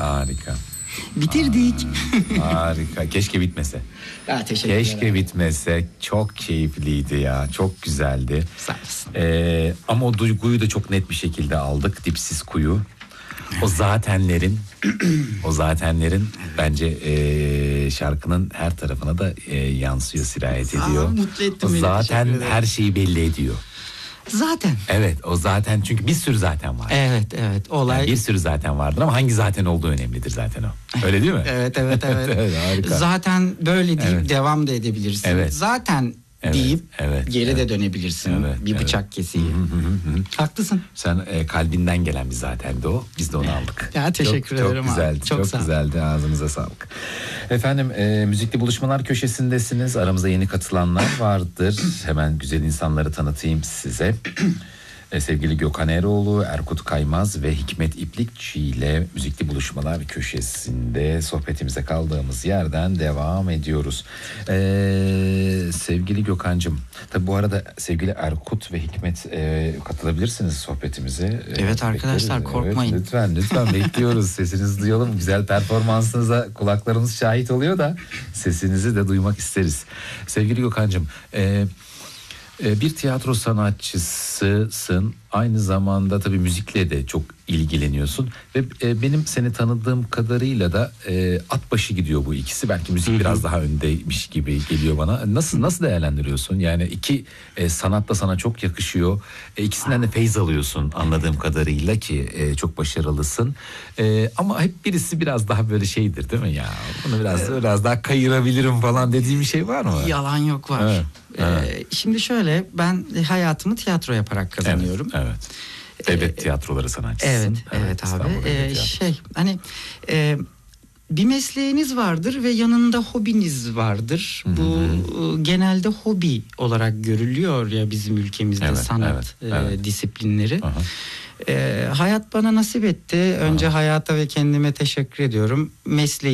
Harika. Bitirdik. Harika. Keşke bitmese. Ya, teşekkürler. Keşke bitmese. Çok keyifliydi ya. Çok güzeldi. Sağ olasın. Ama o duyguyu da çok net bir şekilde aldık. Dipsiz kuyu. O zatenlerin bence şarkının her tarafına da yansıyor, sirayet ediyor. Mutlu ettin O beni, zaten teşekkür ederim. her şeyi belli ediyor. Zaten. Evet, o zaten, çünkü bir sürü zaten var. Evet. Olay. Yani bir sürü zaten vardır ama hangi zaten olduğu önemlidir zaten o. Öyle değil mi? Evet. Evet, harika. Zaten böyle deyip devam da edebilirsin. Evet. Zaten deyip geri de dönebilirsin. Bir bıçak kesiği. Haklısın. Sen kalbinden gelen bir zaten de o. Biz de onu aldık. Ya, teşekkür ederim. Çok güzeldi. Çok güzeldi. Ağzınıza sağlık. Efendim, Müzikli Buluşmalar köşesindesiniz. Aramızda yeni katılanlar vardır. Hemen güzel insanları tanıtayım size. Sevgili Gökhan Eroğlu, Erkut Kaymaz ve Hikmet İplikçi ile Müzikli Buluşmalar köşesinde sohbetimize kaldığımız yerden devam ediyoruz. Sevgili Gökhan'cığım, tabi bu arada sevgili Erkut ve Hikmet katılabilirsiniz sohbetimize. Evet arkadaşlar, korkmayın. Evet, lütfen bekliyoruz. Sesinizi duyalım. Güzel performansınıza kulaklarımız şahit oluyor da sesinizi de duymak isteriz. Sevgili Gökhan'cığım, bir tiyatro sanatçısısın. Aynı zamanda tabii müzikle de çok ilgileniyorsun. Ve benim seni tanıdığım kadarıyla da at başı gidiyor bu ikisi. Belki müzik biraz daha öndeymiş gibi geliyor bana. Nasıl değerlendiriyorsun? Yani iki sanat da sana çok yakışıyor. İkisinden de feyz alıyorsun anladığım kadarıyla ki çok başarılısın. Ama hep birisi biraz daha böyle şeydir değil mi ya? Bunu biraz daha kayırabilirim falan dediğim bir şey var mı? Yalan yok, var. Evet. Şimdi şöyle, ben hayatımı tiyatro yaparak kazanıyorum. Evet. Devlet tiyatroları sanatçısın. Evet abi. Bir mesleğiniz vardır ve yanında hobiniz vardır. Bu genelde hobi olarak görülüyor ya bizim ülkemizde, sanat disiplinleri. Hayat bana nasip etti. Önce hayata ve kendime teşekkür ediyorum. Mesleği